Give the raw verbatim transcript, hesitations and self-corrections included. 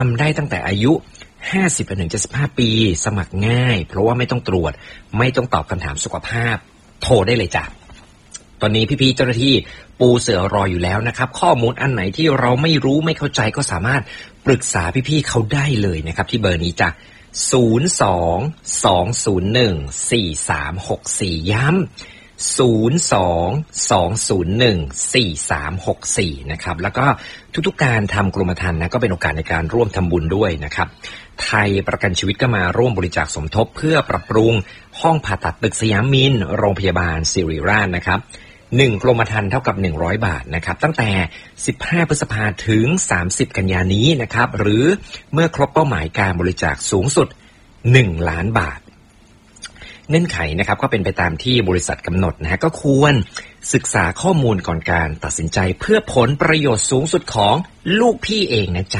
ทำได้ตั้งแต่อายุห้าสิบถึงเจ็ดสิบห้าปีสมัครง่ายเพราะว่าไม่ต้องตรวจไม่ต้องตอบคำถามสุขภาพโทรได้เลยจ้ะตอนนี้พี่ๆเจ้าหน้าที่ปูเสือรออยู่แล้วนะครับข้อมูลอันไหนที่เราไม่รู้ไม่เข้าใจก็สามารถปรึกษาพี่ๆเขาได้เลยนะครับที่เบอร์นี้จ้ะศูนย์ สอง สอง ศูนย์ หนึ่ง สี่ สาม หก สี่ย้ำศูนย์ สอง สอง ศูนย์ หนึ่ง สี่ สาม หก สี่นะครับแล้วก็ทุกๆการทำกรมธรรม์นะก็เป็นโอกาสในการร่วมทำบุญด้วยนะครับไทยประกันชีวิตก็มาร่วมบริจาคสมทบเพื่อปรับปรุงห้องผ่าตัดตึกสยามมินโรงพยาบาลศิริราชนะครับหนึ่งกรมธรรม์เท่ากับหนึ่งร้อยบาทนะครับตั้งแต่สิบห้าพฤษภาคมถึงสามสิบกันยายนนี้นะครับหรือเมื่อครบเป้าหมายการบริจาคสูงสุดหนึ่งล้านบาทเงื่อนไขนะครับก็เป็นไปตามที่บริษัทกำหนดนะฮะก็ควรศึกษาข้อมูลก่อนการตัดสินใจเพื่อผลประโยชน์สูงสุดของลูกพี่เองนะจ๊ะ